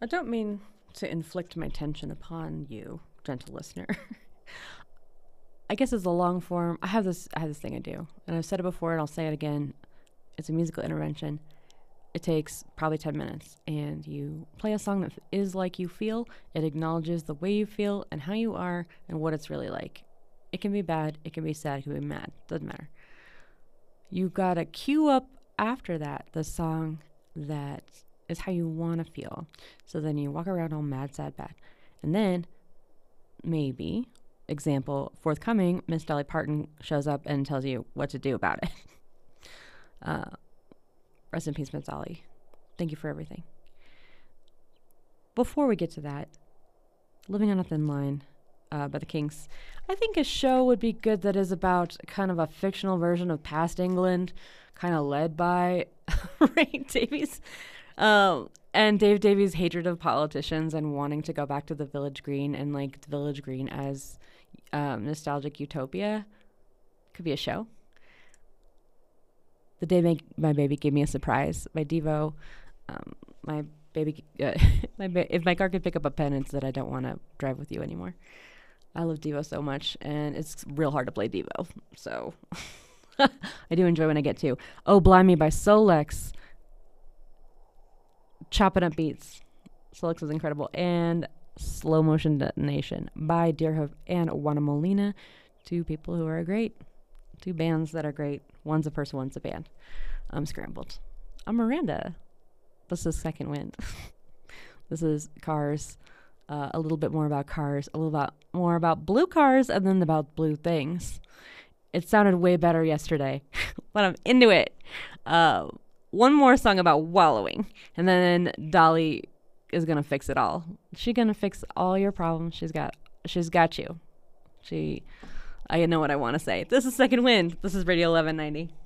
I don't mean to inflict my tension upon you, gentle listener. I guess as a long form, I have this thing I do, and I've said it before, and I'll say it again. It's a musical intervention. It takes probably 10 minutes, and you play a song that is like you feel. It acknowledges the way you feel and how you are and what it's really like. It can be bad, it can be sad, it can be mad. Doesn't matter. You gotta cue up after that the song that is how you want to feel. So then you walk around all mad, sad, bad. And then maybe, example, forthcoming, Miss Dolly Parton shows up and tells you what to do about it. Rest in peace, Miss Dolly. Thank you for everything. Before we get to that, Living on a Thin Line by the Kinks. I think a show would be good that is about kind of a fictional version of past England, kind of led by Ray Davies. And Dave Davies' hatred of politicians and wanting to go back to the Village Green and like the Village Green as nostalgic utopia could be a show. The Day My Baby Gave Me a Surprise by Devo. My baby, if my car could pick up a pen, it's that I don't want to drive with you anymore. I love Devo so much, and it's real hard to play Devo. So I do enjoy when I get to. Oh, Blimey by Solex. Chopping up beats. Solex is incredible. And Slow Motion Detonation by Deerhoof and Juana Molina. Two people who are great. Two bands that are great. One's a person, one's a band. I'm scrambled. I'm Miranda. This is Second Wind. This is Cars. A little bit more about cars. A little bit more about blue cars, and then about blue things. It sounded way better yesterday, but I'm into it. One more song about wallowing, and then Dolly is gonna fix it all. She's gonna fix all your problems. She's got you. I know what I want to say. This is Second Wind. This is Radio 1190.